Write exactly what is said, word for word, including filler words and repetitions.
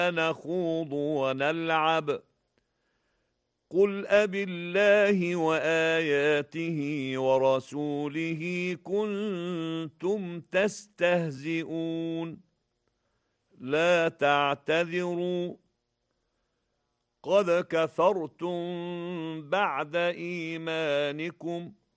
نخوض ونلعب قل أبالله وآياته ورسوله كنتم تستهزئون لا تعتذروا قد كفرتم بعد إيمانكم